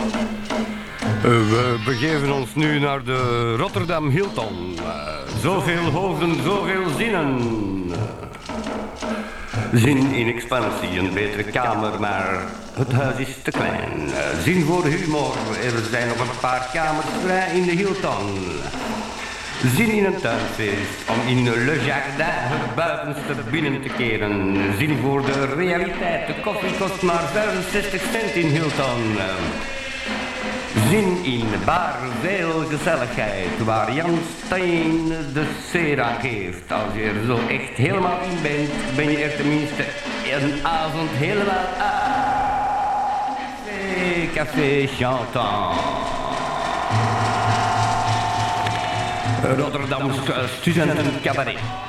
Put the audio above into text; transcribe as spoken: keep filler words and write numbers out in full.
We begeven ons nu naar de Rotterdam Hilton. Uh, zoveel hoofden, zoveel zinnen. Uh, zin in expansie, een betere kamer, maar het huis is te klein. Uh, zin voor humor, er zijn nog een paar kamers vrij in de Hilton. Zin in een tuinfeest, om in Le Jardin het buitenste binnen te keren. Zin voor de realiteit, de koffie kost maar vijfenzestig cent in Hilton. Uh, Zin in bar, veel gezelligheid, waar Jan Steen de sfeer aan geeft. Als je er zo echt helemaal in bent, ben je er tenminste een avond helemaal aan. Café, café chantant. Rotterdamse studenten cabaret.